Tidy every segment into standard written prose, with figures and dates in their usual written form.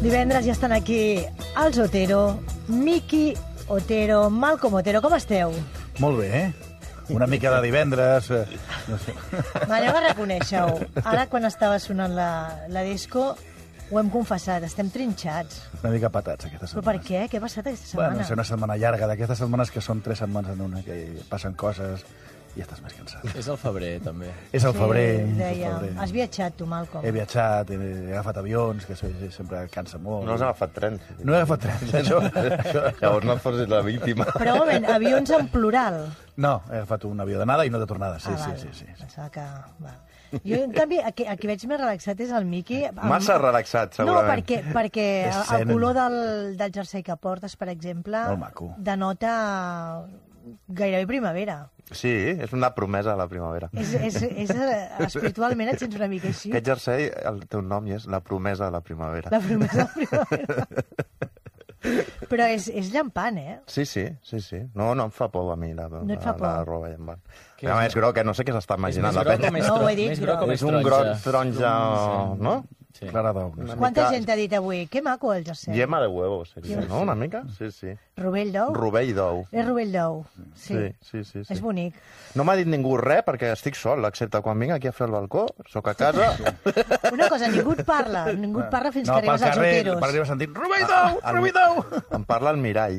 Divendres ja estan aquí els Otero, Miki Otero, Malcom Otero. Com esteu? Molt bé, Una mica de divendres... No sé. M'aneu a reconèixer-ho. Ara, quan estava sonant la disco, ho hem confessat, estem trinxats. Una mica patats, aquesta setmana. Però per què? Què ha passat aquesta setmana? Bueno, és una setmana llarga, d'aquestes setmanes que són 3 setmanes en una, que passen coses i estàs més cansat. És el febrer, també. És el febrer. Sí, deia. Has viatjat, tu, Malcom? He viatjat, he agafat avions, que sempre cansa molt. No has agafat trens. No he agafat trens, això. Llavors no et fos la víctima. Però, un moment, avions en plural. No, he agafat un avió d'anada i no de tornada, sí. Pensava que... Va. Jo, en canvi, a qui veig més relaxat és el Miki. Massa relaxat, segurament. No, perquè el color del jersei que portes, per exemple, denota gairebé primavera. Sí, és una promesa de la primavera. Espiritualment et sents una mica així. Aquest jersei, el teu nom és la promesa de la primavera. La promesa de la primavera. Però és llampant, Sí. No em fa por a mi la roba llampant. A més, groc, no sé què s'està imaginant la penya. No, ho he dit, groc. És un groc taronja, no? Sí. Clara d'ou. Quanta gent t'ha dit avui? Que maco el jersei. Yema de huevo, seria, no? Una mica? Sí. Rovell d'ou? Rovell d'ou. És rovell d'ou, sí. És bonic. No m'ha dit ningú res perquè estic sol, excepte quan vinc aquí a fer el balcó, sóc a casa... Una cosa, ningú et parla fins que arribes als Oteros. Per arribar sentint, rovell d'ou, rovell d'ou! Em parla el mirall.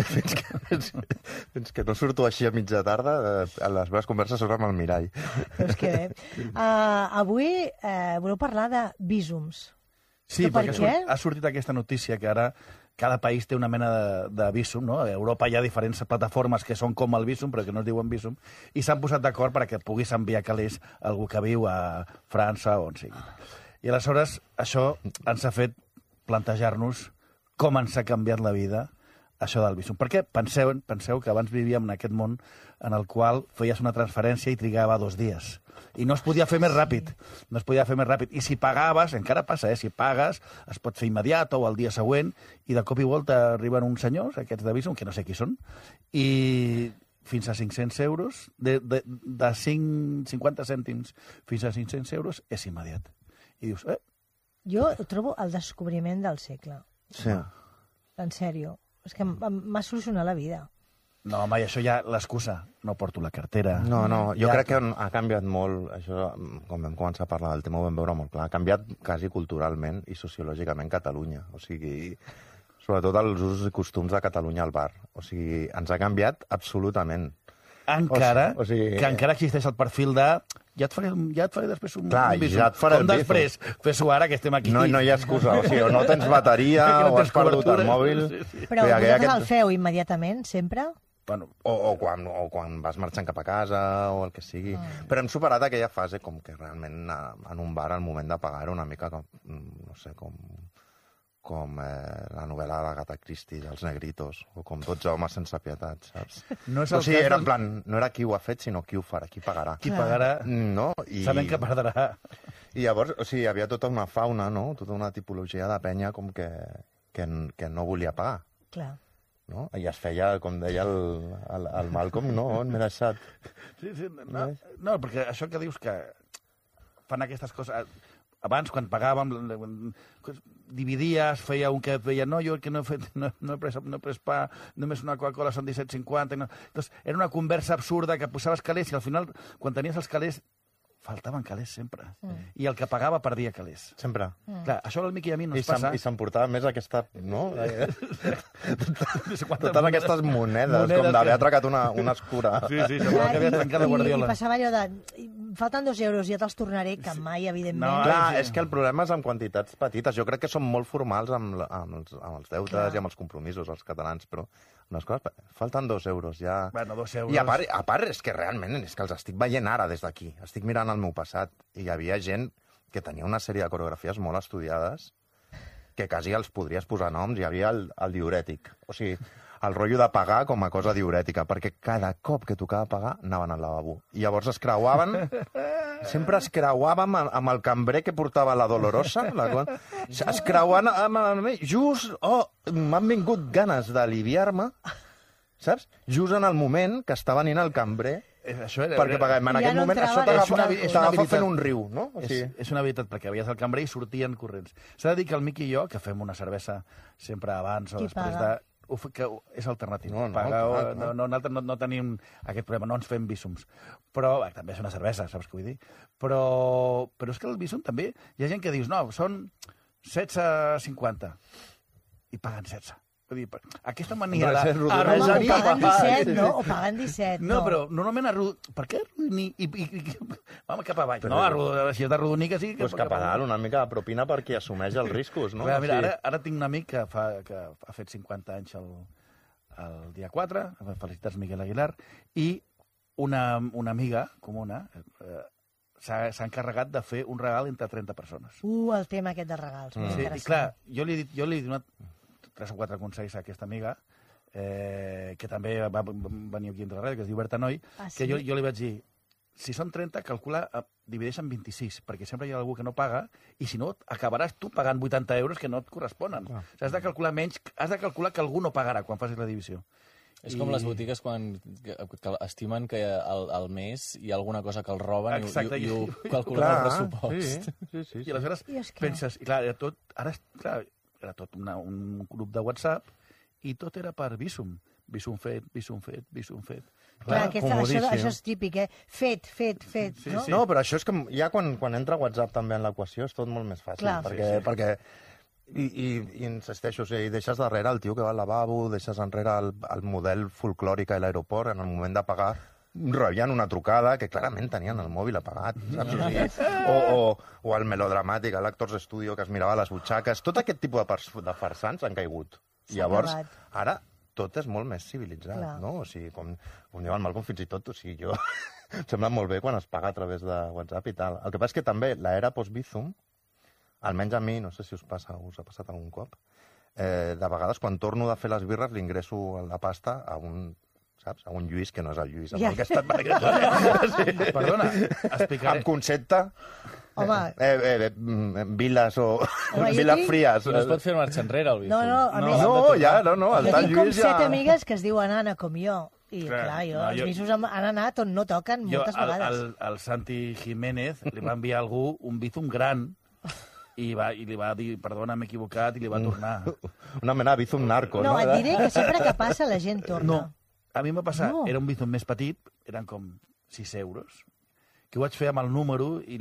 Fins que no surto així a mitja tarda, les meves converses són amb el mirall. Doncs que bé. Avui voleu parlar de visums. Sí, perquè ha sortit aquesta notícia que ara cada país té una mena de visum, no? A Europa hi ha diferents plataformes que són com el visum, però que no es diuen visum, i s'han posat d'acord perquè puguis enviar calés a algú que viu a França o on sigui. I aleshores això ens ha fet plantejar-nos com ens ha canviat la vida això del visum. Perquè penseu que abans vivíem en aquest món en el qual feies una transferència i trigava 2 dies. I no es podia fer més ràpid. I si pagaves, encara passa, si pagues, es pot fer immediat o el dia següent, i de cop i volta arriben uns senyors, aquests de visum, que no sé qui són, i fins a 500 euros, de 50 cèntims fins a 500 euros, és immediat. I dius, Jo trobo el descobriment del segle. Sí. En sèrio. És que m'ha solucionat la vida. No, home, i això ja l'excusa. No porto la cartera. No, jo crec que ha canviat molt, això, quan vam començar a parlar del tema ho vam veure molt clar, ha canviat quasi culturalment i sociològicament Catalunya. O sigui, sobretot els usos i costums de Catalunya al bar. O sigui, ens ha canviat absolutament. Encara, que encara existeix el perfil de... Ja et faré després un visum. Ja et faré com després? Fes-ho ara, que estem aquí. No hi ha excusa. O sigui, o no tens bateria, o has perdut el mòbil... Però vosaltres el feu immediatament, sempre? Bueno, o quan vas marxant cap a casa, o el que sigui. Però hem superat aquella fase com que realment en un bar el moment de pagar era una mica com, no sé, com la novel·la de l'Agatha Christie, dels Negritos, o com 12 homes sense pietat, saps? No és o sigui, era en plan, no era qui ho ha fet, sinó qui ho farà, qui pagarà. Qui pagarà, no? sabent que perdrà. I llavors, o sigui, hi havia tota una fauna, no? Tota una tipologia de penya com que no volia pagar. Clar. No? I es feia, com deia el Malcom, no? On m'he deixat? Sí, no, perquè això que dius que fan aquestes coses... Abans, quan pagàvem, dividies, feia un que feia no, jo que no he pres pa, només una Coca-Cola són 17,50. No. Llavors, era una conversa absurda que posaves calés i al final, quan tenies els calés, faltaven calés sempre. I el que pagava perdia calés. Sempre. Clar, això al Miqui i a mi no ens passa. I s'emportava més aquesta... No? Totes aquestes monedes, com d'haver atracat una escura. Sí, semblava que havia trencat la Guardiola. I passava allò de... Falten 2 euros, ja te'ls tornaré, que mai, evidentment. No, clar, és que el problema és amb quantitats petites. Jo crec que són molt formals amb els deutes i amb els compromisos, els catalans, però unes coses... Falten 2 euros, ja... Bueno, 2 euros... I a part, és que realment, és que els estic veient ara des d'aquí. Estic mirant el meu passat i hi havia gent que tenia una sèrie de coreografies molt estudiades que quasi els podries posar noms. Hi havia el diurètic. O sigui, el rotllo de pagar com a cosa diurètica, perquè cada cop que tocava pagar anaven al lavabo. I llavors es creuaven, sempre es creuàvem amb el cambrer que portava la Dolorosa. Es creuaven amb mi. Just, m'han vingut ganes d'aliviar-me, saps? Just en el moment que està venint el cambrer Perquè en aquest moment això t'agafa fent un riu, no? És una veritat, perquè veies el cambrer i sortien corrents. S'ha de dir que el Miqui i jo, que fem una cervesa sempre abans o després de... que és alternatiu. Nosaltres no tenim aquest problema, no ens fem bísums. Però també és una cervesa, saps què vull dir? Però és que el bísum també... Hi ha gent que dius, no, són 16,50 i paguen 16. Vull dir, aquesta mania de... O paguen 17, no? O paguen 17, no. No, però normalment per què arrodonir i vam cap avall? No, si has d'arrodonir que sí... Doncs cap a dalt, una mica de propina per qui assumeix els riscos, no? Mira, ara tinc un amic que ha fet 50 anys el dia 4, felicitats Miguel Aguilar, i una amiga comuna s'ha encarregat de fer un regal entre 30 persones. El tema aquest de regals, molt interessant. I clar, jo li he donat 3 o 4 consells a aquesta amiga, que també va venir aquí entre la ràdio, que es diu Berta Noi, que jo li vaig dir, si són 30, calcula, divideix en 26, perquè sempre hi ha algú que no paga, i si no, acabaràs tu pagant 80 euros que no et corresponen. O sigui, has de calcular menys, has de calcular que algú no pagarà quan facis la divisió. És com les botigues quan estimen que al mes hi ha alguna cosa que els roben i ho calculen al pressupost. Sí. I aleshores penses, i clar, era tot un grup de WhatsApp i tot era per Bizum. Bizum fet. Clar, això és típic, Fet, no? No, però això és que ja quan entra WhatsApp també en l'equació és tot molt més fàcil. Perquè i insisteixo, deixes darrere el tio que va al lavabo, deixes enrere el model folclòric a l'aeroport en el moment de pagar, rebien una trucada que clarament tenien el mòbil apagat, saps? O el melodramàtic, l'Actors Studio, que es mirava les butxaques. Tot aquest tipus de farsants han caigut. I llavors, ara, tot és molt més civilitzat, no? O sigui, com diu el Malcolm, fins i tot, o sigui, jo... Em sembla molt bé quan es paga a través de WhatsApp i tal. El que passa és que també l'era post-Bizum, almenys a mi, no sé si us ha passat algun cop, de vegades quan torno de fer les birres li ingresso la pasta a un... saps? A un Lluís que no és el Lluís amb el que ha estat per aquest... Perdona, explicaré. Amb concepte, viles o viles fries. I no es pot fer marxa enrere, el Bizum. No, el tal Lluís ja... Jo tinc com 7 amigues que es diuen Anna, com jo. I clar, els Bizums han anat on no toquen moltes vegades. Al Santi Jiménez li va enviar algú un Bizum gran i li va dir, perdona, m'he equivocat, i li va tornar. Una mena de Bizum narco, no? No, et diré que sempre que passa la gent torna. No. A mi em va passar, era un Bizum més petit, eren com 6 euros, que ho vaig fer amb el número i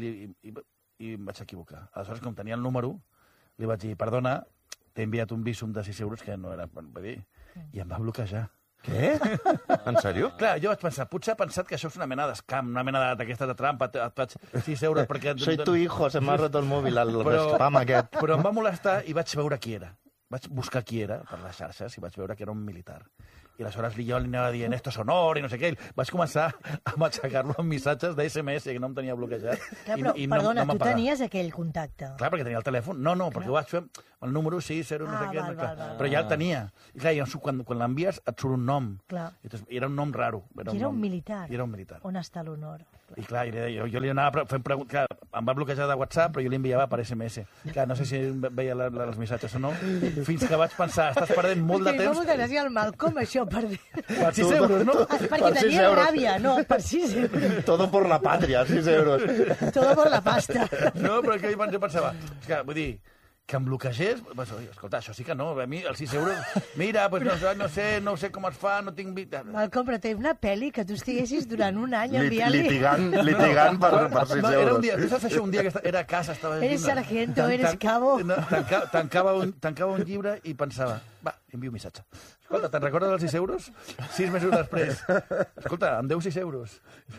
em vaig equivocar. Aleshores, com tenia el número, li vaig dir, perdona, t'he enviat un Bizum de 6 euros que no era per dir, i em va bloquejar. Què? En sèrio? Clar, jo vaig pensar, potser ha pensat que això és una mena d'escam, una mena d'aquesta de trampa, et faig 6 euros perquè... Soy tu hijo, se m'ha roto el mòbil, el spam aquest. Però em va molestar i vaig veure qui era. Vaig buscar qui era per les xarxes i vaig veure que era un militar. I aleshores jo li anava dient, esto es honor, i no sé què. Vaig començar a matxacar-lo amb missatges d'SMS que no em tenia bloquejat. Clar, però, perdona, tu tenies aquell contacte. Clar, perquè tenia el telèfon. No, perquè ho vaig fer el número 6, 0, no sé què. Però ja el tenia. I clar, quan l'envies et surt un nom. Clar. Era un nom raro. Era un militar. Era un militar. On està l'honor? I clar, jo li anava fent preguntes. Em va bloquejar de WhatsApp, però jo li enviava per SMS. Clar, no sé si veia els missatges o no. Fins que vaig pensar, estàs perdent molt de temps. I com t'anaria el Malcolm, això, per 6 euros, no? Perquè tenia ràbia, no, per 6 euros. Todo por la patria, 6 euros. Todo por la pasta. No, però que jo pensava, vull dir, que em bloquegés, escolta, això sí que no, a mi els 6 euros, mira, pues no sé com es fa, no tinc... Malcolm, però té una pel·li que tu estiguessis durant un any enviant-li... Litigant per 6 euros. Era un dia, tu saps això, un dia que era a casa, estava... Eres sargento, eres cabo... Tancava un llibre i pensava, va, envio un missatge. Escolta, te'n recordes dels 6 euros? 6 mesos després. Escolta, em deu 6 euros.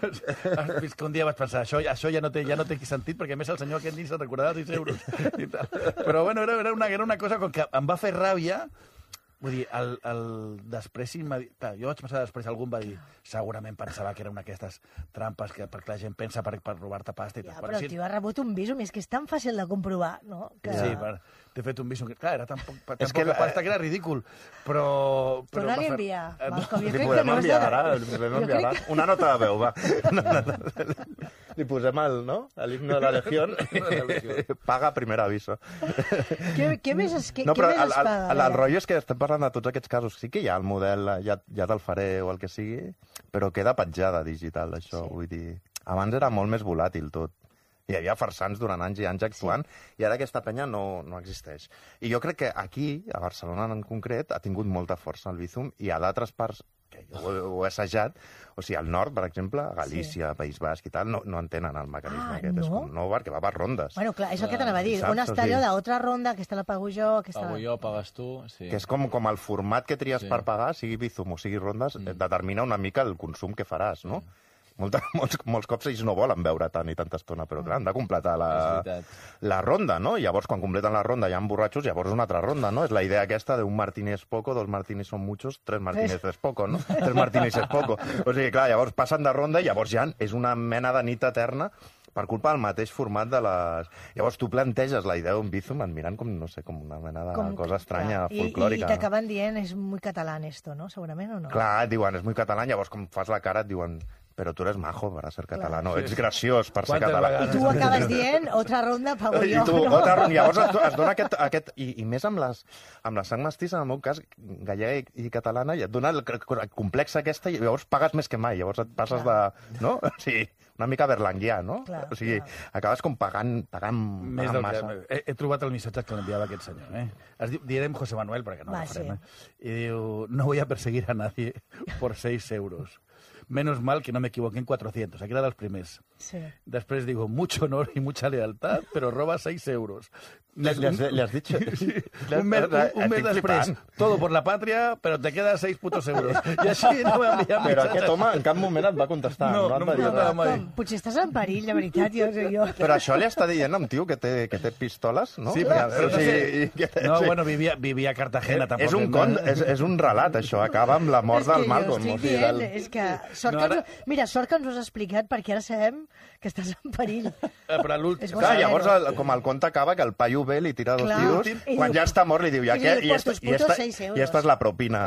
Fins que un dia vaig pensar, això ja no té sentit, perquè a més el senyor aquest ni se'n recordarà els 6 euros. I tal. Però bueno, era una cosa com que em va fer ràbia. Vull dir, després jo vaig pensar després, algú em va dir, segurament pensava que era una d'aquestes trampes perquè la gent pensa per robar-te pasta i tal. Ja, però el tio ha rebut un Bizum, és que és tan fàcil de comprovar, no? Sí, t'he fet un Bizum. Clar, era tan poc pasta que era ridícul, però... Torna-li a enviar, Malcom. Li podem enviar ara, una nota de veu, va. Li posem l'himne de la Legión, paga primer aviso. Què més es paga? El rotllo és que estem parlant de tots aquests casos. Sí que hi ha el model ja del farer o el que sigui, però queda petjada digital, això. Vull dir, abans era molt més volàtil tot. Hi havia farsants durant anys i anys actuant, i ara aquesta penya no existeix. I jo crec que aquí, a Barcelona en concret, ha tingut molta força el Bizum, i a d'altres parts, que jo ho he assajat, o sigui, al nord, per exemple, a Galícia, País Basc i tal, no entenen el mecanisme aquest. No? És com no, perquè va per rondes. Bueno, clar, és el que t'anava a dir. On està allò d'altra ronda, aquesta la pago jo, aquesta... Pago jo, pagues tu, sí. Que és com el format que tries per pagar, sigui Bizum o sigui rondes, determina una mica el consum que faràs, no? Molts cops ells no volen veure tant i tanta estona, però clar, han de completar la ronda, no? Llavors, quan completen la ronda ja han borratxos, llavors una altra ronda, no? És la idea aquesta de un martini es poco, dos martinis son muchos, tres martinis es poco, no? Tres martinis es poco. O sigui, clar, llavors passen de ronda i llavors ja és una mena de nit eterna per culpa del mateix format de les... Llavors tu planteges la idea d'un Bizum et mirant com, no sé, com una mena de cosa estranya, folclòrica. I t'acaben dient, és muy catalán esto, no? Segurament, o no? Clar, et diuen, és muy catalán, llavors com fas la cara et diuen... Però tu eres majo para ser català, no? Ets graciós per ser català. I tu acabes dient, otra ronda pago jo. Llavors es dona aquest... I més amb la sang mestissa, en el meu cas, gallega i catalana, i et dona el complex aquesta, i llavors pagues més que mai. Llavors et passes de... No? Sí, una mica berlanguià, no? O sigui, acabes com pagant massa. He trobat el missatge que l'enviava aquest senyor. Direm José Manuel, perquè no ho farem. I diu, no voy a perseguir a nadie por 6 euros. Menos mal que no me equivoqué en 400. Aquí era dels primers. Sí. Després digo, mucho honor y mucha lealtad, pero roba 6 euros. ¿Le has dicho? Sí. Un mes després, todo por la patria, pero te queda 6 putos euros. I així no va enviar Però aquest home en cap moment et va contestar. No em contestava mai. Potser estàs en perill, de veritat. Jo. Però això li està dient a un tio que té pistoles, no? Sí, però no, bueno, vivia a Cartagena. És un relat, això. Acaba amb la mort del Malcolm. És que... Mira, sort que ens ho has explicat, perquè ara sabem que estàs en perill. Però l'últim... Llavors, com el conte acaba, que el paio ve, li tira 2 tiros, quan ja està mort li diu, i esta és la propina.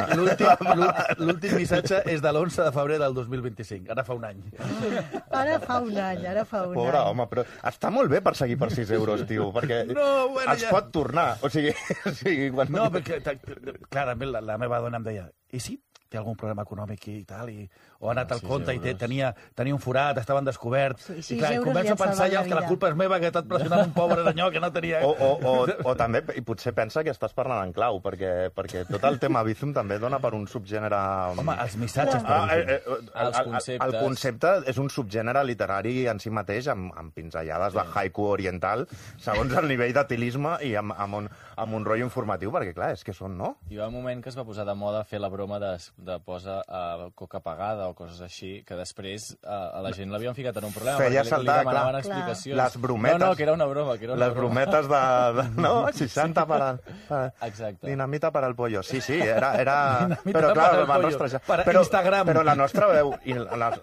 L'últim missatge és de l'11 de febrer del 2025, ara fa un any. Ara fa un any. Pobre home, però està molt bé per seguir per 6 euros, tio, perquè es pot tornar. O sigui... No, perquè clarament la meva dona em deia, i si té algun problema econòmic i tal, o ha anat al compte i tenia un forat, estaven descobert, i clar, començo a pensar ja que la culpa és meva, que he estat pressionant un pobre senyor que no tenia... O també, i potser pensa que estàs parlant en clau, perquè tot el tema Bizum també dona per un subgènere... Home, els missatges per Bizum. El concepte és un subgènere literari en si mateix, amb pinzellades de haiku oriental, segons el nivell d'etilisme i amb un rotllo informatiu, perquè clar, és que són, no? Hi va un moment que es va posar de moda fer la broma de posar coca pagada o coses així, que després a la gent l'havien ficat en un problema. Feia saltar, clar, les brometes. No, que era una broma. Les brometes de 60 per al... Exacte. Dinamita per al pollo. Sí, era... Però clar, van rostrejar. Per Instagram. Però la nostra veu i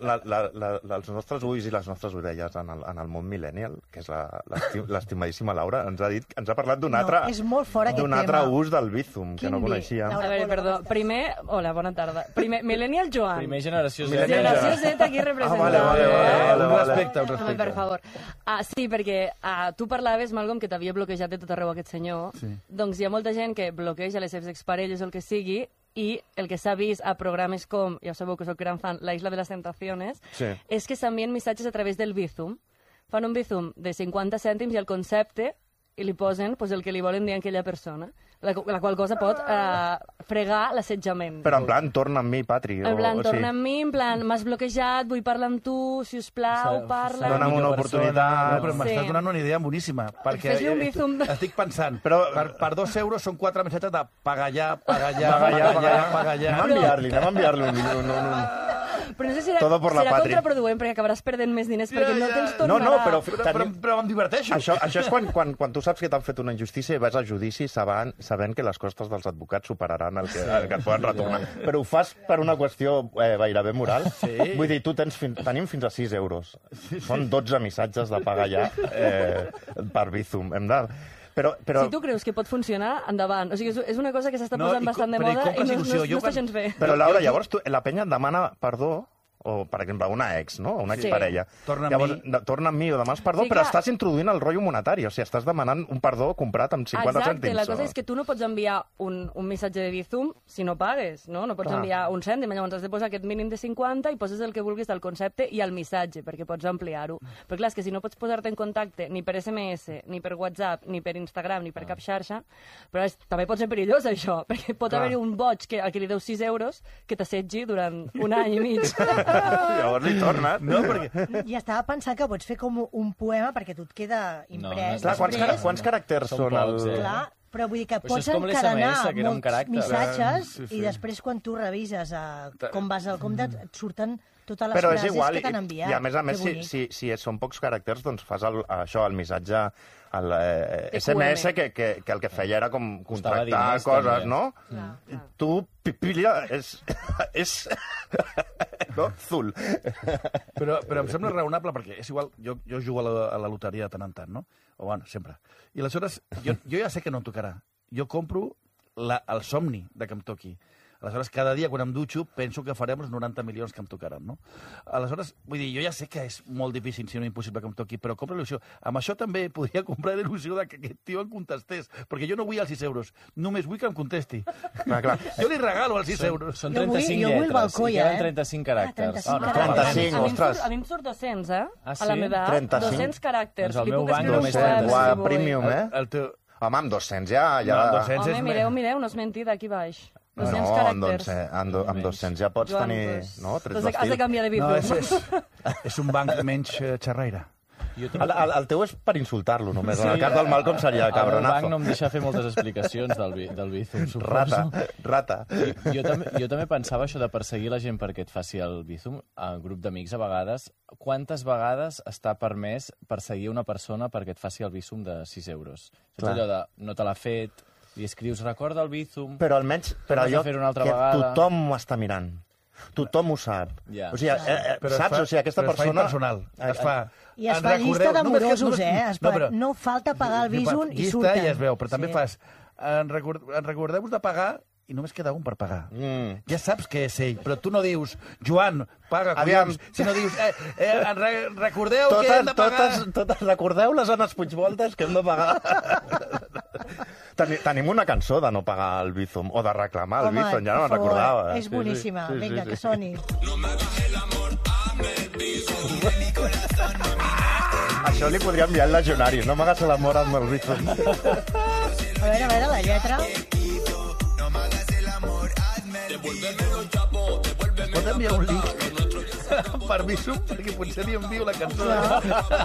els nostres ulls i les nostres orelles en el món millennial, que és l'estimadíssima Laura, ens ha parlat d'un altre... És molt fora aquest tema. D'un altre ús del Bizum, que no coneixíem. A veure, perdó. Primer, hola, bona tarda. Primer, Millennial Joan. Primer generació Z. Generació Z aquí representada. Vale. Un respecte. Home, per favor. Sí, perquè tu parlaves, Malcolm, que t'havia bloquejat de tot arreu aquest senyor. Sí. Doncs hi ha molta gent que bloqueja les seves exparelles o el que sigui, i el que s'ha vist a programes com, ja sabeu que soc gran fan, La Isla de las Tentaciones, és que s'envien missatges a través del Bizum. Fan un Bizum de 50 cèntims i el concepte i li posen el que li volen dir a aquella persona, la qual cosa pot fregar l'assetjament. Però en plan, torna amb mi, Patri. En plan, torna amb mi, en plan, m'has bloquejat, vull parlar amb tu, si us plau, parla... Dona'm una oportunitat. No, però m'estàs donant una idea boníssima, perquè estic pensant, per 2 euros són 4 missatges de pagar ja. Anem a enviar-li un... Però no sé si serà contraproduent, perquè acabaràs perdent més diners, perquè no te'ls tornarà. Però em diverteixo. Això és quan tu saps que t'han fet una injustícia i vas a judici sabent que les costes dels advocats superaran el que et poden retornar. Però ho fas per una qüestió gairebé moral. Vull dir, tenim fins a 6 euros. Són 12 missatges de pagar ja per Bizum. Si tu creus que pot funcionar, endavant. O sigui, és una cosa que s'està posant bastant de moda i no està gens bé. Però, Laura, llavors la penya et demana perdó, o, per exemple, una ex, no? Una exparella. Torna amb mi o demans perdó, però estàs introduint el rotllo monetari, o sigui, estàs demanant un perdó comprat amb 50 cèntims. Exacte, la cosa és que tu no pots enviar un missatge de Bizum si no pagues, no? No pots enviar un cèntim, llavors has de posar aquest mínim de 50 i poses el que vulguis del concepte i el missatge, perquè pots ampliar-ho. Però clar, és que si no pots posar-te en contacte ni per SMS, ni per WhatsApp, ni per Instagram, ni per cap xarxa, però també pot ser perillós, això, perquè pot haver-hi un boig a qui li deu 6 euros que t'assetgi durant un any i mig. Llavors li torna. No, perquè... I estava pensant que pots fer com un poema perquè tu et queda imprès. Clar, quants caràcters són els... Clar, però vull dir que pots encadenar molts missatges i després quan tu revises com vas al compte et surten totes les frases que t'han enviat. I a més, si són pocs caràcters, doncs fas això, el missatge, el SMS, que el que feia era com contractar coses, no? Tu, pipilla, és... no? Zul. Però em sembla raonable perquè és igual, jo jugo a la loteria de tant en tant, no? O bueno, sempre. I aleshores, jo ja sé que no em tocarà. Jo compro el somni de que em toqui. Aleshores, cada dia, quan em dutxo, penso que farem els 90 milions que em tocaran, no? Aleshores, vull dir, jo ja sé que és molt difícil, si no impossible que em toqui, però compro l'il·lusió. Amb això també podria comprar l'il·lusió de que aquest tio em contestés, perquè jo no vull els 6 euros, només vull que em contesti. Clar. Jo li regalo els 6 euros. Són 35 lletres, i queden 35 caràcters. 35, ostres. A mi em surt 200, Ah, sí? a la meva edat. 200 caràcters. Doncs el meu banc només 35. Premium, Home, amb 200 ja... Home, mireu, no és mentida, aquí baix. 200 caràcters. Amb 200 ja pots tenir... No? Has de canviar de Bizum. És un banc menys xerraire. El teu és per insultar-lo, només. En el cas del Malcolm seria cabronazo. El banc no em deixa fer moltes explicacions del Bizum, suposo. Rata. Jo també pensava això de perseguir la gent perquè et faci el Bizum. A un grup d'amics, a vegades, quantes vegades està permès perseguir una persona perquè et faci el Bizum de 6 euros? Saps allò de no te l'ha fet, li escrius, recorda el Bizum... Però almenys, allò que tothom ho està mirant. Tothom ho sap. O sigui, saps? O sigui, aquesta persona... Es fa I es fa llista de morosos, no falta pagar el Bizum i surten. Llista ja es veu, però també fas... Recordeu-vos de pagar i només queda un per pagar. Ja saps que és ell, però tu no dius, Joan, paga, collons, sinó dius, recordeu que hem de pagar... Recordeu les Annes Puigvoltes que hem de pagar... Tenim una cançó de no pagar el Bizum, o de reclamar el Bizum, ja no me'n recordava. És boníssima, vinga, que soni. Això li podria enviar als legionaris, no m'hagas l'amor amb el Bizum. A veure, la lletra... Pot enviar un link per Bizum, perquè potser li envio la cançó.